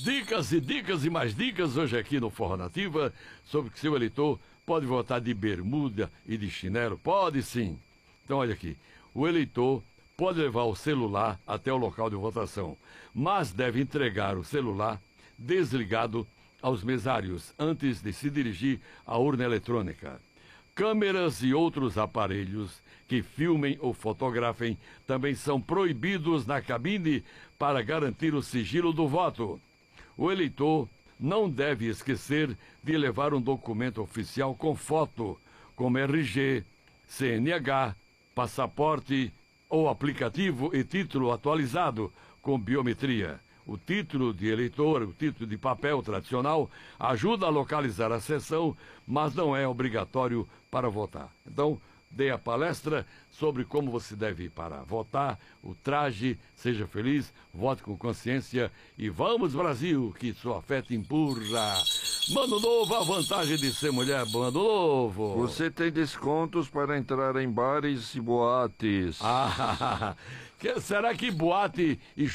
Dicas e mais dicas hoje aqui no Forró Nativa sobre que seu eleitor pode votar de bermuda e de chinelo. Pode sim. Então olha aqui, o eleitor pode levar o celular até o local de votação, mas deve entregar o celular desligado aos mesários antes de se dirigir à urna eletrônica. Câmeras e outros aparelhos que filmem ou fotografem também são proibidos na cabine para garantir o sigilo do voto. O eleitor não deve esquecer de levar um documento oficial com foto, como RG, CNH, passaporte ou aplicativo e título atualizado com biometria. O título de eleitor, o título de papel tradicional, ajuda a localizar a sessão, mas não é obrigatório para votar. Então, dei a palestra sobre como você deve ir para votar, o traje, seja feliz, vote com consciência e vamos Brasil, que sua fé te empurra. Mano Novo, a vantagem de ser mulher, Mano Novo. Você tem descontos para entrar em bares e boates. Será que boate e